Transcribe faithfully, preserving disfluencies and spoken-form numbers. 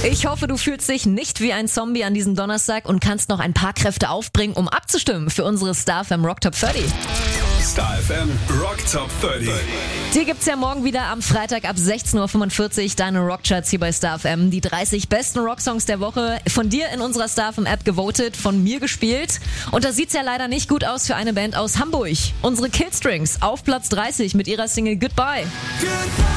Ich hoffe, du fühlst dich nicht wie ein Zombie an diesem Donnerstag und kannst noch ein paar Kräfte aufbringen, um abzustimmen für unsere Star F M Rock Top dreißig. Star F M Rock Top dreißig. Die gibt's ja morgen wieder am Freitag ab sechzehn Uhr fünfundvierzig, deine Rockcharts hier bei Star F M. Die dreißig besten Rocksongs der Woche, von dir in unserer Star F M App gewotet, von mir gespielt. Und da sieht's ja leider nicht gut aus für eine Band aus Hamburg. Unsere Killstrings auf Platz dreißig mit ihrer Single Goodbye. Goodbye.